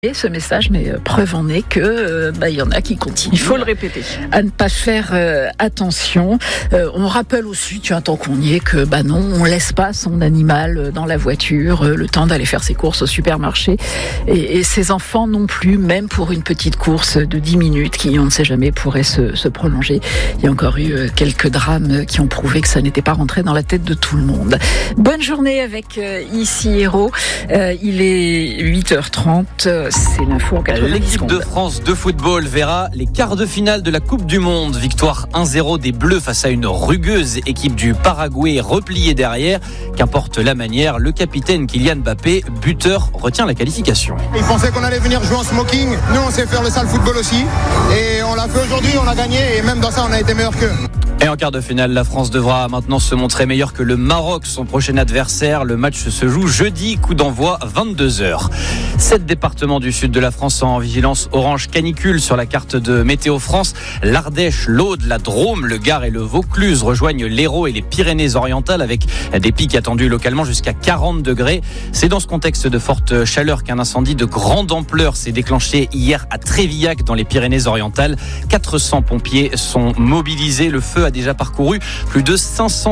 Et ce message, mais preuve en est que y en a qui continuent. Il faut le répéter. À ne pas faire attention. On rappelle aussi, tant qu'on y est, que non, on laisse pas son animal dans la voiture le temps d'aller faire ses courses au supermarché. Et ses enfants non plus, même pour une petite course de 10 minutes qui, on ne sait jamais, pourrait se prolonger. Il y a encore eu quelques drames qui ont prouvé que ça n'était pas rentré dans la tête de tout le monde. Bonne journée avec Ici Héros. Il est 8h30. C'est l'info en 90 L'équipe secondes. de France de football verra les quarts de finale de la Coupe du Monde. Victoire 1-0 des Bleus face à une rugueuse équipe du Paraguay repliée derrière. Qu'importe la manière, le capitaine Kylian Mbappé, buteur, retient la qualification. Ils pensaient qu'on allait venir jouer en smoking. Nous, on sait faire le sale football aussi. Et on l'a fait aujourd'hui, on a gagné. Et même dans ça, on a été meilleur qu'eux. Et en quart de finale, la France devra maintenant se montrer meilleure que le Maroc, son prochain adversaire. Le match se joue jeudi, coup d'envoi 22h. 7 départements du sud de la France en vigilance orange canicule sur la carte de Météo France. L'Ardèche, l'Aude, la Drôme, le Gard et le Vaucluse rejoignent l'Hérault et les Pyrénées-Orientales avec des pics attendus localement jusqu'à 40 degrés. C'est dans ce contexte de forte chaleur qu'un incendie de grande ampleur s'est déclenché hier à Trévillac dans les Pyrénées-Orientales. 400 pompiers sont mobilisés. Le feu a déjà parcouru plus de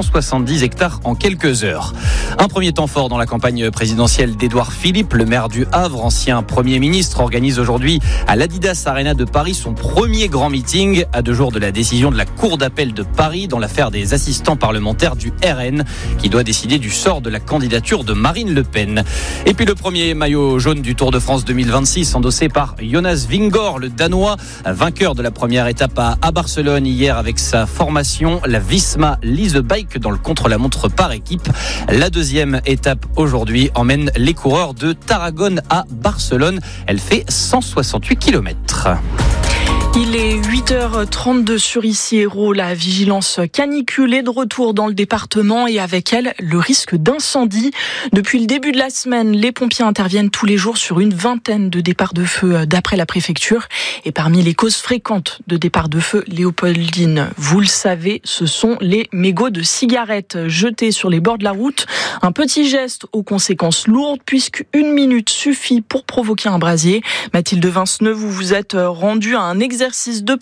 570 hectares en quelques heures. Un premier temps fort dans la campagne présidentielle d'Édouard Philippe, le maire du Havre, ancien Premier ministre, organise aujourd'hui à l'Adidas Arena de Paris son premier grand meeting à 2 jours de la décision de la Cour d'appel de Paris dans l'affaire des assistants parlementaires du RN qui doit décider du sort de la candidature de Marine Le Pen. Et puis le premier maillot jaune du Tour de France 2026 endossé par Jonas Vingegaard, le Danois, vainqueur de la première étape à Barcelone hier avec sa formation, la Visma Lease Bike dans le contre-la-montre par équipe. La deuxième étape aujourd'hui emmène les coureurs de Tarragone à Barcelone. Elle fait 168 km. Il est 8h32 sur Ici Héros. La vigilance canicule est de retour dans le département et avec elle, le risque d'incendie. Depuis le début de la semaine, les pompiers interviennent tous les jours sur une vingtaine de départs de feu d'après la préfecture. Et parmi les causes fréquentes de départs de feu, Léopoldine, vous le savez, ce sont les mégots de cigarettes jetés sur les bords de la route. Un petit geste aux conséquences lourdes puisque 1 minute suffit pour provoquer un brasier. Mathilde Vinceneux, vous vous êtes rendue à un exercice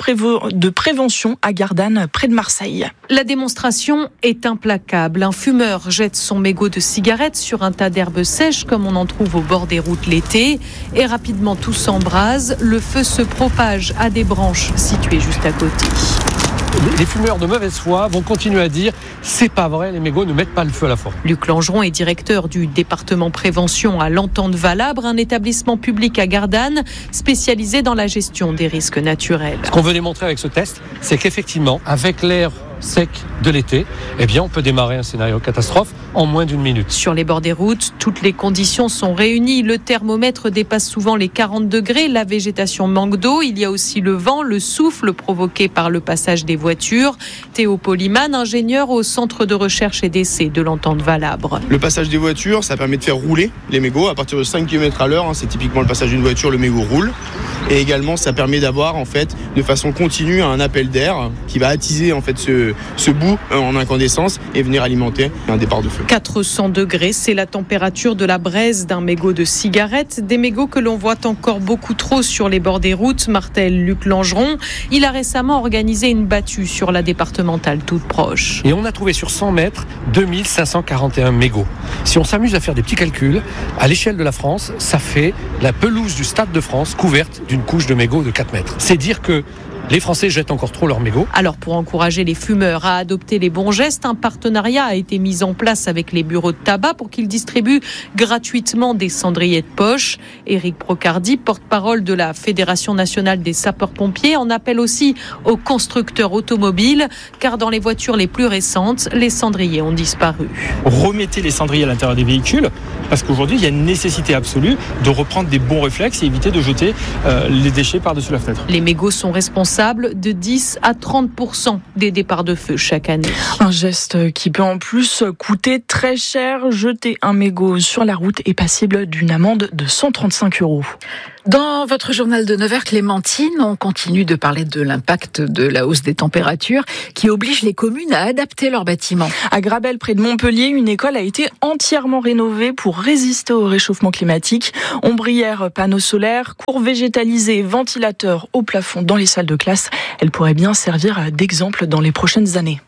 de prévention à Gardanne, près de Marseille. La démonstration est implacable. Un fumeur jette son mégot de cigarette sur un tas d'herbes sèches comme on en trouve au bord des routes l'été et rapidement tout s'embrase. Le feu se propage à des branches situées juste à côté. Les fumeurs de mauvaise foi vont continuer à dire « c'est pas vrai, les mégots ne mettent pas le feu à la forêt ». Luc Langeron est directeur du département prévention à l'Entente-Valabre, un établissement public à Gardanne spécialisé dans la gestion des risques naturels. Ce qu'on veut démontrer avec ce test, c'est qu'effectivement, avec l'air sec de l'été, on peut démarrer un scénario catastrophe en moins d'1 minute. Sur les bords des routes, toutes les conditions sont réunies. Le thermomètre dépasse souvent les 40 degrés. La végétation manque d'eau. Il y a aussi le vent, le souffle provoqué par le passage des voitures. Théo Polyman, ingénieur au centre de recherche et d'essai de l'Entente-Valabre. Le passage des voitures, ça permet de faire rouler les mégots à partir de 5 km à l'heure. C'est typiquement le passage d'une voiture, le mégot roule. Et également, ça permet d'avoir de façon continue un appel d'air qui va attiser ce bout en incandescence et venir alimenter un départ de feu. 400 degrés, c'est la température de la braise d'un mégot de cigarette. Des mégots que l'on voit encore beaucoup trop sur les bords des routes, martèle Luc Langeron. Il a récemment organisé une battue sur la départementale toute proche. Et on a trouvé sur 100 mètres 2541 mégots. Si on s'amuse à faire des petits calculs, à l'échelle de la France, ça fait la pelouse du Stade de France couverte d'une couche de mégots de 4 mètres. C'est dire que les Français jettent encore trop leurs mégots. Alors pour encourager les fumeurs à adopter les bons gestes, un partenariat a été mis en place avec les bureaux de tabac pour qu'ils distribuent gratuitement des cendriers de poche. Éric Procardi, porte-parole de la Fédération nationale des sapeurs-pompiers, en appelle aussi aux constructeurs automobiles, car dans les voitures les plus récentes, les cendriers ont disparu. Remettez les cendriers à l'intérieur des véhicules, parce qu'aujourd'hui, il y a une nécessité absolue de reprendre des bons réflexes et éviter de jeter les déchets par-dessus la fenêtre. Les mégots sont responsables de 10 à 30% des départs de feu chaque année. Un geste qui peut en plus coûter très cher. Jeter un mégot sur la route est passible d'une amende de 135 €. Dans votre journal de 9h, Clémentine, on continue de parler de l'impact de la hausse des températures qui oblige les communes à adapter leurs bâtiments. À Grabel, près de Montpellier, une école a été entièrement rénovée pour résister au réchauffement climatique. Ombrières, panneaux solaires, cours végétalisés, ventilateurs au plafond dans les salles de classe. Elle pourrait bien servir d'exemple dans les prochaines années.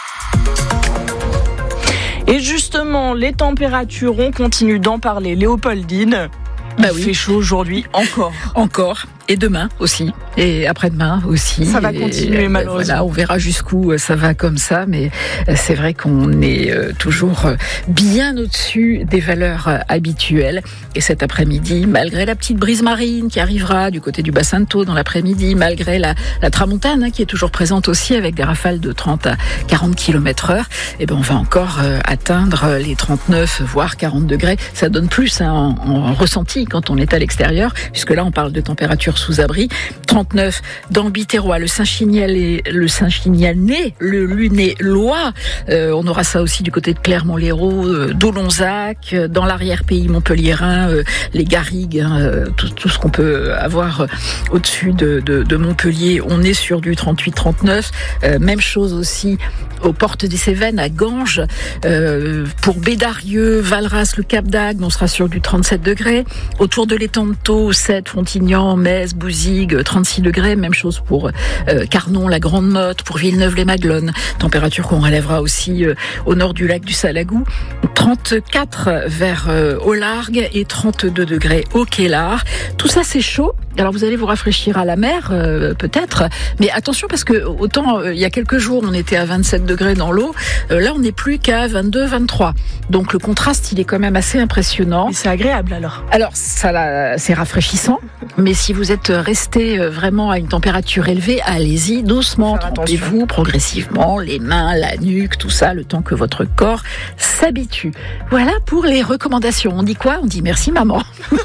Et justement, les températures, on continue d'en parler. Léopoldine, il fait chaud aujourd'hui Encore. Et demain aussi. Et après-demain aussi. Ça va continuer malheureusement. Voilà, on verra jusqu'où ça va comme ça. Mais c'est vrai qu'on est toujours bien au-dessus des valeurs habituelles. Et cet après-midi, malgré la petite brise marine qui arrivera du côté du bassin de Thau dans l'après-midi, malgré la tramontane qui est toujours présente aussi avec des rafales de 30 à 40 km/h, on va encore atteindre les 39 voire 40 degrés. Ça donne plus en ressenti quand on est à l'extérieur, puisque là on parle de température sous abri. 39 dans le Biterrois, le Saint-Chinianais, le Lunélois. On aura ça aussi du côté de Clermont-Lérault, d'Olonzac, dans l'arrière-pays montpelliérain, les Garrigues, tout ce qu'on peut avoir au-dessus de Montpellier. On est sur du 38-39. Même chose aussi aux portes des Cévennes, à Ganges. Pour Bédarieux, Valras, le Cap d'Agde, on sera sur du 37 degrés. Autour de l'étang de Thau, 7, Fontignan, Metz, Bouzigues, 36 degrés. Même chose pour Carnon, la Grande Motte, pour Villeneuve-les-Maglones. Température qu'on relèvera aussi au nord du lac du Salagou. 34 vers Aulargues et 32 degrés au Quélard. Tout ça, c'est chaud. Alors vous allez vous rafraîchir à la mer, peut-être. Mais attention, parce que autant il y a quelques jours, on était à 27 degrés dans l'eau. Là, on n'est plus qu'à 22, 23. Donc le contraste, il est quand même assez impressionnant. Et c'est agréable alors. Alors, c'est rafraîchissant. Mais si vous êtes resté vraiment à une température élevée, allez-y doucement. Trempez-vous progressivement, les mains, la nuque, tout ça, le temps que votre corps s'habitue. Voilà pour les recommandations. On dit quoi ? On dit merci maman.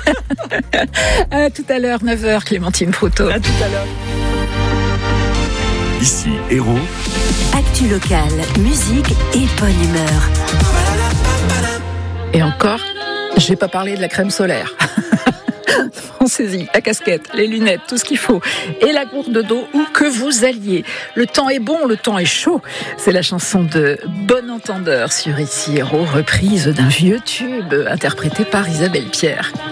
À tout à l'heure, 9h, Clémentine Proto. À tout à l'heure. Ici, Héros. Actu locale, musique et bonne humeur. Et encore, j'ai pas parlé de la crème solaire. Pensez-y, la casquette, les lunettes, tout ce qu'il faut. Et la gourde d'eau, où que vous alliez. Le temps est bon, le temps est chaud. C'est la chanson de Bon Entendeur sur Ici Héros, reprise d'un vieux tube interprété par Isabelle Pierre.